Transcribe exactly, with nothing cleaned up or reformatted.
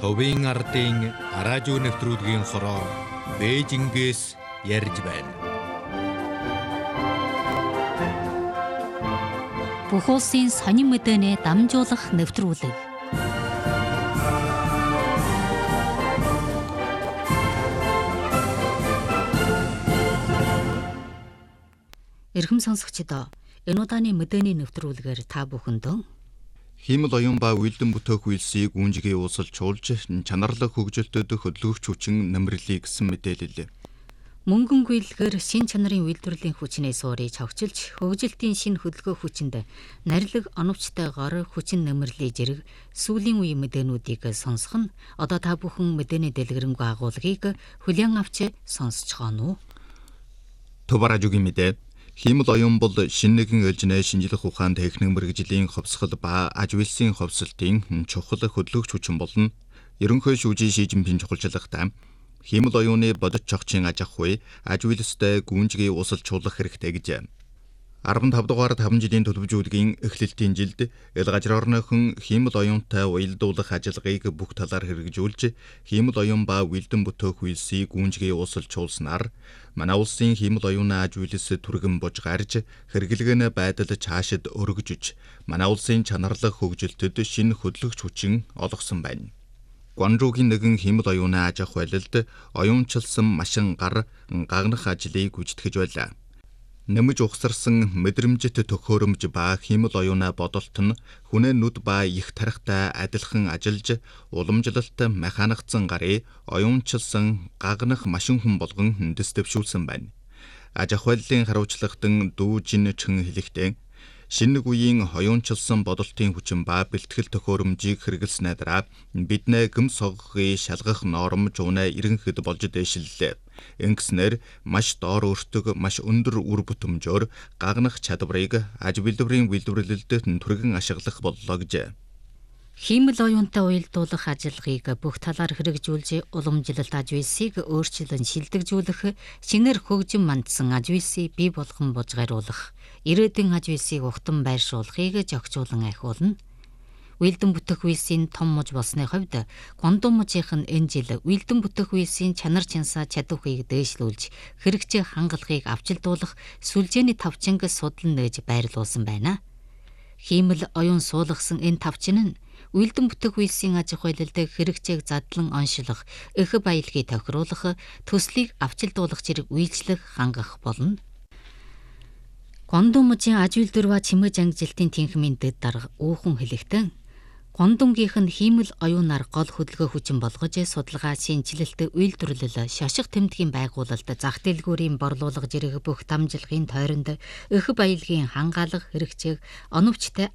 Товын ардын араажуу нэвтрүүлгийн хороо Бээжингээс ярьж байна. Бүх улсын сонин мэдээний дамжуулах нэвтрүүлэг. Эрхэм сонсогчдоо, энэ удааны мэдээний нэвтрүүлгээр та бүхэндөө Хиймэл оюун ба үйлдэн бүтээх үйлсийг гүнжигээ уусалж чуулж чанарлаг хөгжилтөд хөдөлгөгч хүчин нэмэрлэе гэсэн мэдээлэл. мөнгөн гүйлгээр шин чанарын үйлдвэрлэлийн хүчнээ суурьж хөгжилж хөгжилтийн шин хөдөлгөөх хүчинд нарилэг оновчтойгоор хүчин нэмэрлэе зэрэг сүүлийн үеийн мэдээнүүдийг сонсох нь одоо та бүхэн мэдээний дэлгэрэнгүй агуулгыг хүлээн авч сонсож байгаа нь. Товаражугийн мэдээ. Хиймэл оюун бол шинэ нэгэн ээлжнээ шинжлэх ухаан техник мэргэжлийн ховсгол ба аж үйлсийн ховсолтын чухал хөдөлгөгч хүчин болно. Ерөнхий шүүжийн Ши Жинпин чухалчлагтай хиймэл оюуны бодит чогчийн аж ахуй аж үйлстэй гүнжгий усалжуулах хэрэгтэй гэж. арван тав дугаар таван жилийн төлөвлөжүүлгийн эхлэлтийн жилд эл газар орныхон хиймэл оюунтай уялдуулах ажиллагааг бүх талаар хэрэгжүүлж хиймэл оюун ба үйлдэн бүтээх үйлсийг гүнжгий усалжуулснаар манай улсын хиймэл оюуны аж үйлс түргэн бож гарж хэрэглэгээний байдал цаашид өргөжж манай улсын чанарлаг хөгжилтөд шинэ хөдөлгөгч хүчин олгосон байна. Гуанчжуугийн нэгэн хиймэл оюуны аж ахуй хайлалд оюунчилсан машин гар гагнах ажлыг гүйцэтгэж байлаа. Нэмж ухсарсан мэдрэмжит төхөөрөмж ба хиймэл оюуны бодолт нь хүнээ нүд ба их тарихтай адилхан ажиллаж уламжлалт механикцсан гарыг оюунчилсан гагнах машин хүн болгон дэвшүүлсэн байна. Аж ахуйллын хариуцлагатан дүүжин чин хэлэхдээ шинэ үеийн оюунчилсан бодолтын хүчин ба бэлтгэл төхөөрөмжийг хэрэглэснээр дараа биднээ гэм соггохыг шалгах норм жуунаа иргэнхэд болж дэвшиллээ. Ингэснээр маш доор өртөг маш өндөр үр бүтэмжөөр гагнах чадварыг аж үйлдвэрийн үйлдвэрлэлд түргэн ашиглах боллоо гэж. Хиймэл оюунтай уялдуулах ажиллагааг бүх талаар хэрэгжүүлж уламжлалт аж үйлсийг өөрчлөн шилдэгжүүлэх, шинээр хөгжин мандсан аж үйлсийг бий болгон бужгааруулах, ирээдүйн аж үйлсийг ухтан байршуулахыг зохицуулан ахиулна. Үйлдэн бүтээх үйлсийн том муж болсны хувьд Гуандун мужийнх нь энэ жил үйлдэн бүтээх үйлсийн чанар чансаа чадварыг дээшлүүлж хэрэгжих хангалтыг авчилдуулах сүлжээний тавчинг судлан нээж байрлуулсан байна. Хиймэл оюун суулгасан энэ тавчин нь үйлдэн бүтээх үйлсийн аж ахуйлалд хэрэгжээг задлан оншилох, их баялагийг тохируулах, төслийг авчилдуулах зэрэг үйлчлэх хангах болно. Гуандун мужийн аж үйлдвэр ба чимээ ангижилтын тэнхимийн дэд дарга уухан хэлэхдээ Гуандунгийнх нь хиймэл оюунаар гол хөдөлгөөх хүчин болгож судалгаа, шинжилэлт, үйлдвэрлэл, шоших тэмдгийн байгуулалт, зах дэлгүүрийн борлуулга зэрэг бүх дамжлагын тойронд их баялагын хангаалга хэрэгжээг оновчтой